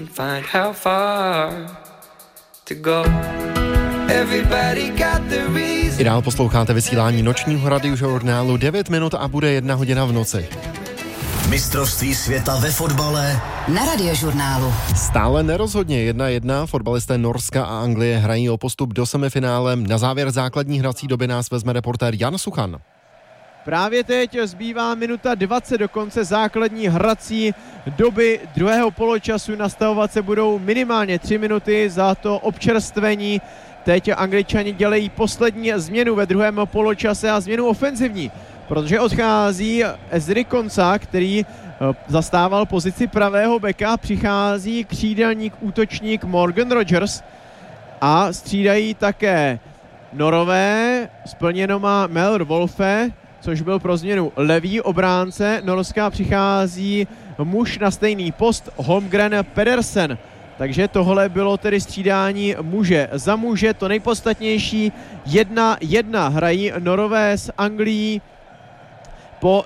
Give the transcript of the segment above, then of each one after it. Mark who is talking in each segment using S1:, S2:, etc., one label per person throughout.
S1: Find how far to go. Everybody got the reason.
S2: I dál posloucháte vysílání nočního radiožurnálu 9 minut a bude 1 hodina v noci.
S3: Mistrovství světa ve fotbale
S4: na Radiožurnálu.
S2: Stále nerozhodně 1-1. Fotbalisté Norska a Anglie hrají o postup do semifinále. Na závěr základní hrací doby nás vezme reportér Jan Suchan.
S5: Právě teď zbývá minuta 20 do konce základní hrací doby druhého poločasu. Nastavovat se budou minimálně 3 minuty za to občerstvení. Teď Angličani dělají poslední změnu ve druhém poločase a změnu ofenzivní, protože odchází Ezri Konsa, který zastával pozici pravého beka, přichází křídelník, útočník Morgan Rogers a střídají také Norové, splněno má Mel Wolfe, což byl pro změnu levý obránce. Norska přichází muž na stejný post, Holmgren Pedersen. Takže tohle bylo tedy střídání muže za muže. To nejpodstatnější 1-1 hrají Norové s Anglií po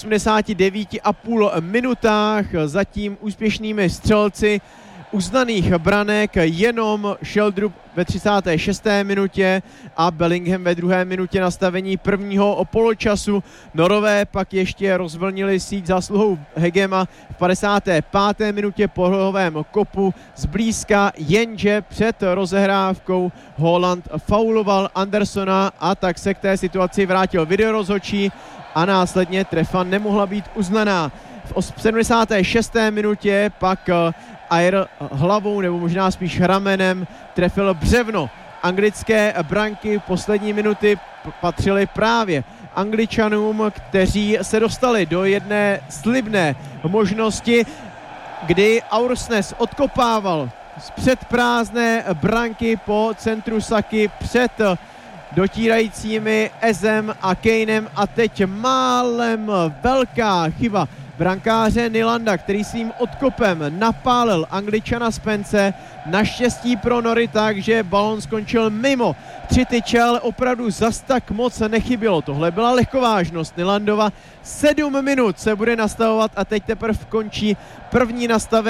S5: 89,5 minutách. Zatím úspěšnými střelci uznaných branek jenom Sheldrup ve 36. minutě a Bellingham ve 2. minutě nastavení prvního poločasu. Norové pak ještě rozvlnili síť zásluhou Hegema v 55. minutě po rohovém kopu zblízka, jenže před rozehrávkou Haaland fauloval Andersona a tak se k té situaci vrátil videorozhodčí a následně trefa nemohla být uznaná. V 76. minutě pak Ayer hlavou nebo možná spíš ramenem trefil břevno. Anglické branky poslední minuty patřily právě Angličanům, kteří se dostali do jedné slibné možnosti, kdy Aursnes odkopával z předprázdné branky po centru Saky před dotírajícími Ezem a Kanem a teď málem velká chyba brankáře Nylanda, který svým odkopem napálil Angličana Spence. Naštěstí pro Nory tak, že balon skončil mimo 3 tyče, ale opravdu zas tak moc nechybělo. Tohle byla lehkovážnost Nylandova. 7 minut se bude nastavovat a teď teprve končí první nastavené